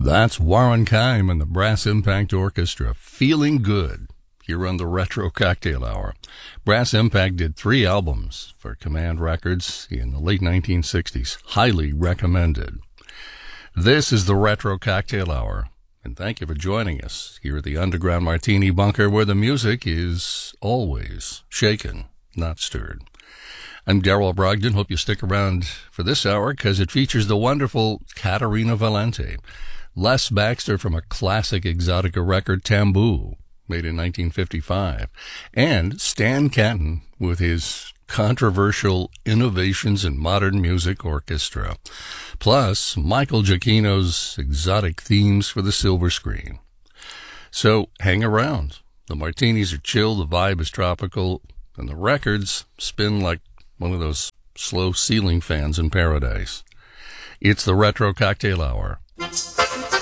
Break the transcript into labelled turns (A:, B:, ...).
A: That's Warren Keim and the Brass Impact Orchestra, Feeling Good, here on the Retro Cocktail Hour. Brass Impact did 3 albums for Command Records in the late 1960s. Highly recommended. This is the Retro Cocktail Hour, and thank you for joining us here at the Underground Martini Bunker, where the music is always shaken, not stirred. I'm Darrell Brogdon. Hope you stick around for this hour because it features the wonderful Caterina Valente, Les Baxter from a classic Exotica record, Tamboo, made in 1955, and Stan Kenton with his controversial Innovations in Modern Music Orchestra, plus Michael Giacchino's exotic themes for the silver screen. So hang around. The martinis are chill, the vibe is tropical, and the records spin like one of those slow ceiling fans in paradise. It's the Retro Cocktail Hour